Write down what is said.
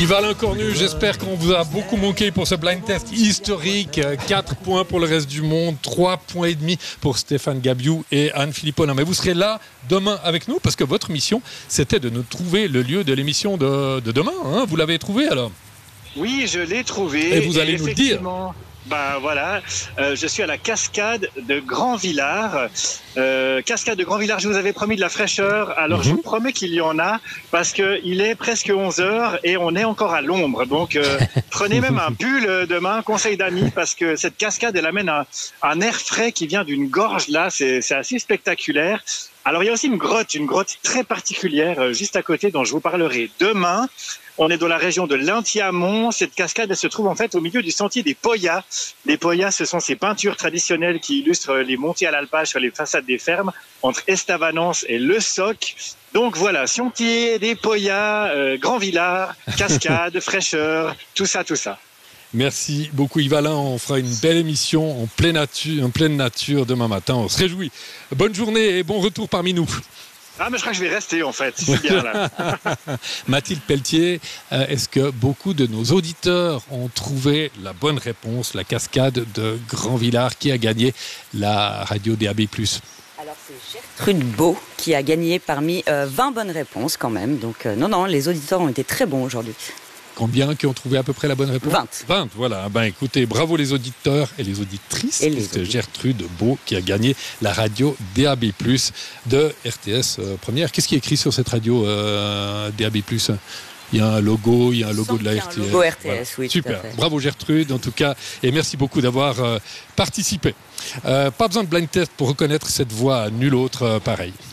Yves-Alain Cornu, j'espère qu'on vous a beaucoup manqué pour ce blind test historique. 4 points pour le reste du monde, 3 points et demi pour Stéphane Gabiou et Anne Philippon. Mais vous serez là demain avec nous parce que votre mission, c'était de nous trouver le lieu de l'émission de demain. Hein, vous l'avez trouvé alors? Oui, je l'ai trouvé. Et vous allez nous le dire. Ben voilà, je suis à la cascade de Grand-Villard. Cascade de Grand-Villard, je vous avais promis de la fraîcheur. Alors je vous promets qu'il y en a parce qu'il est presque 11h et on est encore à l'ombre. Donc prenez même un pull demain, conseil d'amis, parce que cette cascade, elle amène un air frais qui vient d'une gorge là. C'est assez spectaculaire. Alors il y a aussi une grotte très particulière juste à côté dont je vous parlerai demain. On est dans la région de l'Intiamont. Cette cascade, elle se trouve en fait au milieu du sentier des Poyas. Les Poyas, ce sont ces peintures traditionnelles qui illustrent les montées à l'alpage sur les façades des fermes entre Estavanance et Le Soc. Donc voilà, sentier des Poyas, Grand-Villard, cascade, fraîcheur, tout ça. Merci beaucoup Yves-Alain, on fera une belle émission en pleine nature demain matin. On se réjouit. Bonne journée et bon retour parmi nous. Ah mais je crois que je vais rester en fait, si c'est bien là. Mathilde Pelletier, est-ce que beaucoup de nos auditeurs ont trouvé la bonne réponse, la cascade de Grand-Villard qui a gagné la radio DAB+? Alors c'est Gertrude Beau qui a gagné parmi 20 bonnes réponses quand même. Donc non, les auditeurs ont été très bons aujourd'hui. Combien qui ont trouvé à peu près la bonne réponse? 20, voilà. Ben écoutez, bravo les auditeurs et les auditrices. C'est Gertrude Beau qui a gagné la radio DAB+, de RTS Première. Qu'est-ce qui est écrit sur cette radio DAB+? Il y a un logo, de la RTS. Un logo RTS, voilà. Oui. Super, bravo Gertrude en tout cas, et merci beaucoup d'avoir participé. Pas besoin de blind test pour reconnaître cette voix, nul autre pareil.